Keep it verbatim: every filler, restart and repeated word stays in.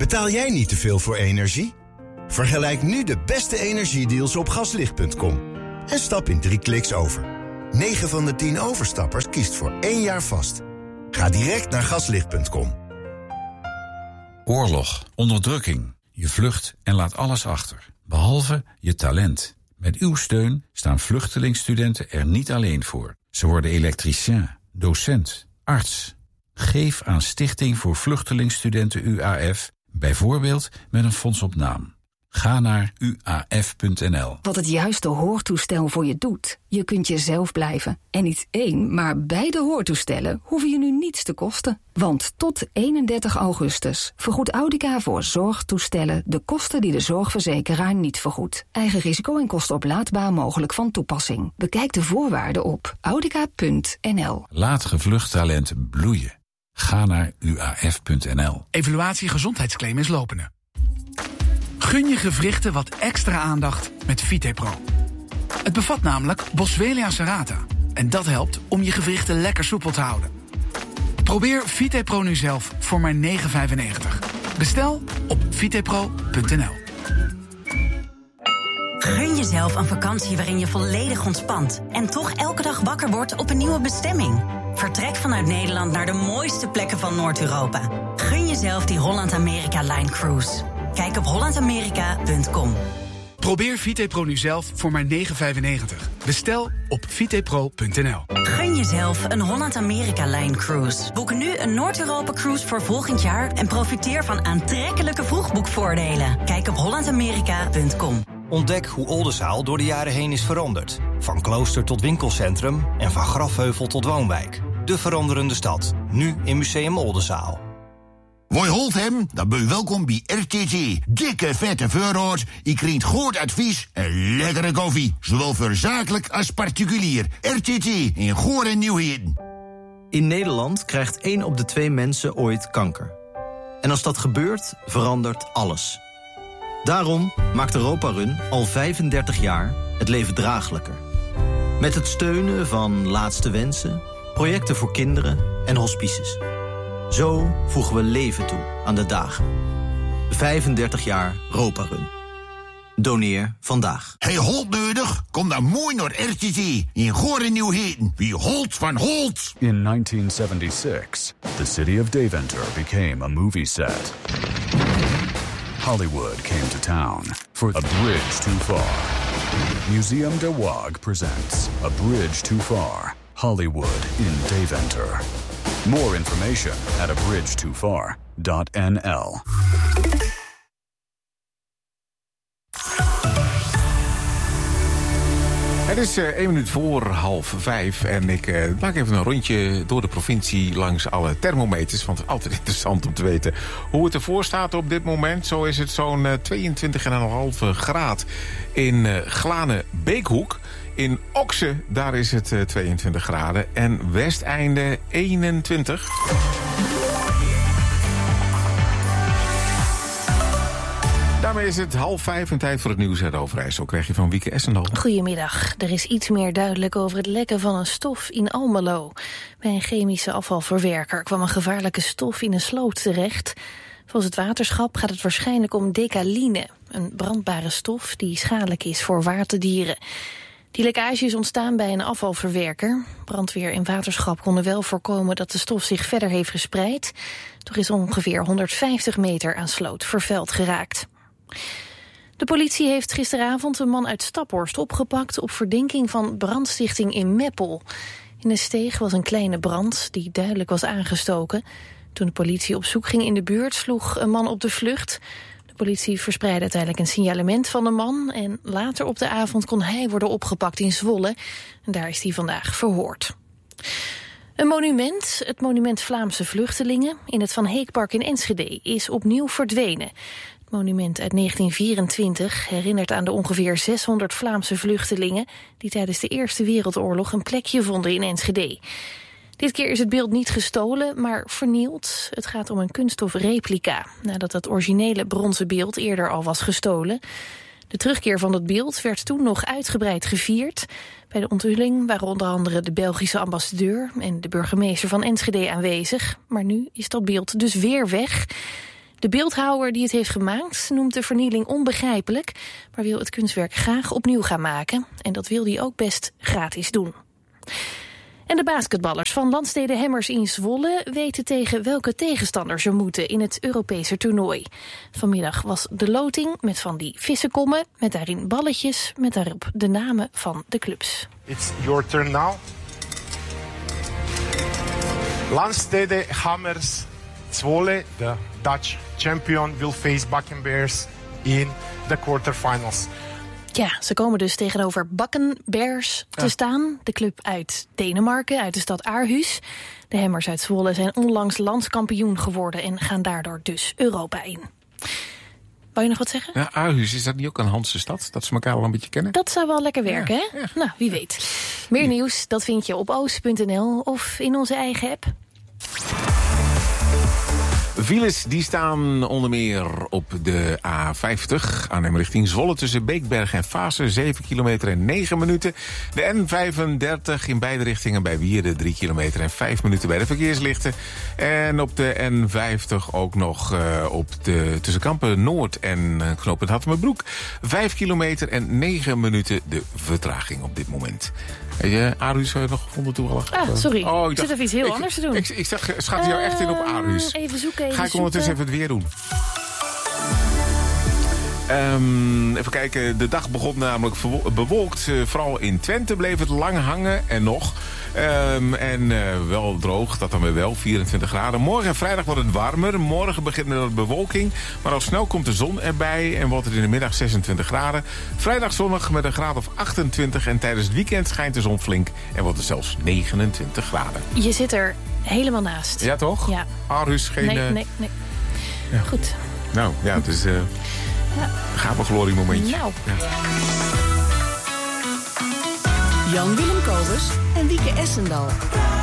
Betaal jij niet te veel voor energie? Vergelijk nu de beste energiedeals op gaslicht punt com. En stap in drie kliks over. negen van de tien overstappers kiest voor één jaar vast. Ga direct naar gaslicht punt com. Oorlog, onderdrukking. Je vlucht en laat alles achter. Behalve je talent. Met uw steun staan vluchtelingstudenten er niet alleen voor. Ze worden elektricien, docent, arts. Geef aan Stichting voor Vluchtelingstudenten U A F, bijvoorbeeld met een fonds op naam. Ga naar u a f punt n l. Wat het juiste hoortoestel voor je doet. Je kunt jezelf blijven. En niet één, maar beide hoortoestellen hoeven je nu niets te kosten. Want tot eenendertig augustus vergoedt Audica voor zorgtoestellen de kosten die de zorgverzekeraar niet vergoedt. Eigen risico en kosten oplaadbaar mogelijk van toepassing. Bekijk de voorwaarden op audica punt n l. Laat gevlucht talent bloeien. Ga naar u a f punt n l. Evaluatie gezondheidsclaim is lopende. Gun je gewrichten wat extra aandacht met VitePro. Het bevat namelijk Boswellia serrata. En dat helpt om je gewrichten lekker soepel te houden. Probeer VitePro nu zelf voor maar negen vijfennegentig. Bestel op vitepro punt n l. Gun jezelf een vakantie waarin je volledig ontspant en toch elke dag wakker wordt op een nieuwe bestemming. Vertrek vanuit Nederland naar de mooiste plekken van Noord-Europa. Gun jezelf die Holland-Amerika-Line Cruise. Kijk op holland amerika punt com. Probeer VitePro nu zelf voor maar negen vijfennegentig. Bestel op vitepro punt n l. Gun jezelf een Holland-Amerika-Line Cruise. Boek nu een Noord-Europa-cruise voor volgend jaar en profiteer van aantrekkelijke vroegboekvoordelen. Kijk op holland amerika punt com. Ontdek hoe Oldenzaal door de jaren heen is veranderd. Van klooster tot winkelcentrum en van grafheuvel tot woonwijk. De veranderende stad, nu in Museum Oldenzaal. Woi holt hem, dan ben je welkom bij R T T. Dikke vette voorraad, je krijgt goed advies en lekkere koffie. Zowel voor zakelijk als particulier. R T T in Goor en Nieuwheden. In Nederland krijgt één op de twee mensen ooit kanker. En als dat gebeurt, verandert alles. Daarom maakt Europa Run al vijfendertig jaar het leven draaglijker. Met het steunen van Laatste Wensen, projecten voor kinderen en hospices. Zo voegen we leven toe aan de dagen. vijfendertig jaar Europa Run. Doneer vandaag. Hey, Holt nodig? Kom dan mooi naar R T T in Goor en Nieuwheden. Wie Holt van Holt. In nineteen seventy-six, the city of Deventer became a movie set. Hollywood came to town for A Bridge Too Far. Museum de Waag presents A Bridge Too Far, Hollywood in Deventer. More information at a bridge too far dot n l. Het is uh, één minuut voor half vijf en ik uh, maak even een rondje door de provincie langs alle thermometers. Want het is altijd interessant om te weten hoe het ervoor staat op dit moment. Zo is het zo'n uh, tweeëntwintig komma vijf graad in uh, Glane-Beekhoek. In Okse, daar is het uh, tweeëntwintig graden. En Westeinde eenentwintig. Daarmee is het half vijf en tijd voor het nieuws uit Overijssel. Krijg je van Wieke Essendal. Goedemiddag. Er is iets meer duidelijk over het lekken van een stof in Almelo. Bij een chemische afvalverwerker kwam een gevaarlijke stof in een sloot terecht. Volgens het waterschap gaat het waarschijnlijk om decaline, een brandbare stof die schadelijk is voor waterdieren. Die lekkage is ontstaan bij een afvalverwerker. Brandweer en waterschap konden wel voorkomen dat de stof zich verder heeft gespreid. Toch is ongeveer honderdvijftig meter aan sloot vervuild geraakt. De politie heeft gisteravond een man uit Staphorst opgepakt op verdenking van brandstichting in Meppel. In de steeg was een kleine brand die duidelijk was aangestoken. Toen de politie op zoek ging in de buurt sloeg een man op de vlucht. De politie verspreidde uiteindelijk een signalement van de man en later op de avond kon hij worden opgepakt in Zwolle. En daar is hij vandaag verhoord. Een monument, het monument Vlaamse Vluchtelingen, in het Van Heekpark in Enschede, is opnieuw verdwenen. Het monument uit negentien vierentwintig herinnert aan de ongeveer zeshonderd Vlaamse vluchtelingen die tijdens de Eerste Wereldoorlog een plekje vonden in Enschede. Dit keer is het beeld niet gestolen, maar vernield. Het gaat om een kunststofreplica, nadat het originele bronzen beeld eerder al was gestolen. De terugkeer van het beeld werd toen nog uitgebreid gevierd. Bij de onthulling waren onder andere de Belgische ambassadeur en de burgemeester van Enschede aanwezig. Maar nu is dat beeld dus weer weg. De beeldhouwer die het heeft gemaakt noemt de vernieling onbegrijpelijk, maar wil het kunstwerk graag opnieuw gaan maken. En dat wil hij ook best gratis doen. En de basketballers van Landstede Hammers in Zwolle weten tegen welke tegenstander ze moeten in het Europese toernooi. Vanmiddag was de loting met van die vissenkommen, met daarin balletjes, met daarop de namen van de clubs. It's your turn now. Landstede Hammers Zwolle, the Dutch champion, will face Bakken Bears in the quarterfinals. Ja, ze komen dus tegenover Bakken Bears te ja. staan. De club uit Denemarken, uit de stad Aarhus. De Hammers uit Zwolle zijn onlangs landskampioen geworden en gaan daardoor dus Europa in. Wou je nog wat zeggen? Ja, Aarhus, is dat niet ook een Hanse stad? Dat ze elkaar al een beetje kennen? Dat zou wel lekker werken, ja, hè? Ja. Nou, wie weet. Meer nieuws, dat vind je op oost punt n l of in onze eigen app. Files die staan onder meer op de A vijftig, Arnhem richting Zwolle, tussen Beekberg en Vaassen, zeven kilometer en negen minuten. De N vijfendertig in beide richtingen bij Wierden, drie kilometer en vijf minuten bij de verkeerslichten. En op de N vijftig ook nog uh, op de, tussen Kampen Noord en uh, knooppunt Hattemerbroek, vijf kilometer en negen minuten de vertraging op dit moment. Heb je Aarhus nog gevonden toevallig? Ah, sorry. Oh, ik zit even iets heel ik, anders te doen. Ik, ik, ik zag, schat je jou echt in op Aarhus. Uh, even zoeken, even Ga ik ondertussen zoeken. even het weer doen. Um, even kijken, de dag begon namelijk bewolkt. Uh, vooral in Twente bleef het lang hangen en nog. Um, en uh, wel droog, dat dan weer wel, vierentwintig graden. Morgen en vrijdag wordt het warmer. Morgen begint met wat bewolking. Maar al snel komt de zon erbij en wordt het in de middag zesentwintig graden. Vrijdag zonnig met een graad of achtentwintig. En tijdens het weekend schijnt de zon flink en wordt het zelfs negenentwintig graden. Je zit er helemaal naast. Ja, toch? Ja. Aarhus, geen... Nee, uh... nee, nee. Ja. Goed. Nou, ja, het is... Uh... Ja. Gaaf een gloriemomentje. Nou. Ja. Jan Willem Kobus en Wieke Essendal.